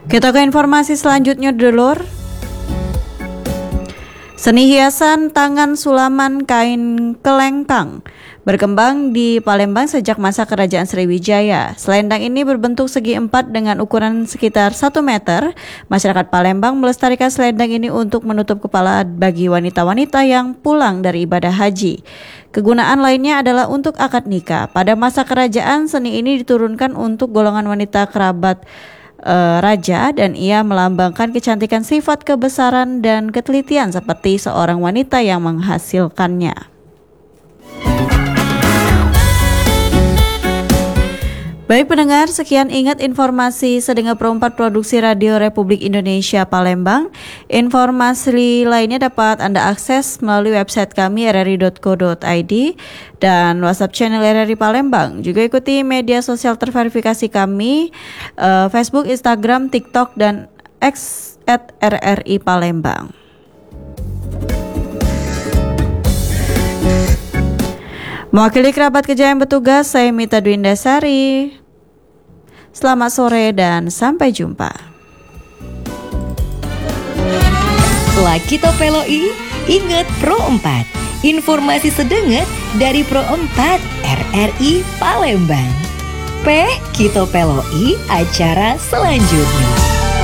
Kita ke informasi selanjutnya dulur. Seni hiasan tangan sulaman kain kelengkang berkembang di Palembang sejak masa Kerajaan Sriwijaya. Selendang ini berbentuk segi empat dengan ukuran sekitar 1 meter. Masyarakat Palembang melestarikan selendang ini untuk menutup kepala bagi wanita-wanita yang pulang dari ibadah haji. Kegunaan lainnya adalah untuk akad nikah. Pada masa kerajaan, seni ini diturunkan untuk golongan wanita kerabat raja dan ia melambangkan kecantikan, sifat kebesaran dan ketelitian seperti seorang wanita yang menghasilkannya. Baik pendengar, sekian ingat informasi Sedengar Perempat Produksi Radio Republik Indonesia Palembang. Informasi lainnya dapat Anda akses melalui website kami rri.co.id dan WhatsApp channel RRI Palembang. Juga ikuti media sosial terverifikasi kami, Facebook, Instagram, TikTok, dan X @RRI Palembang. Mewakili kerabat kerja yang bertugas, saya Mita Dwindasari. Selamat sore dan sampai jumpa. Lakito Peloi, ingat Pro 4. Informasi sedenget dari Pro 4 RRI Palembang. Kito Peloi, acara selanjutnya.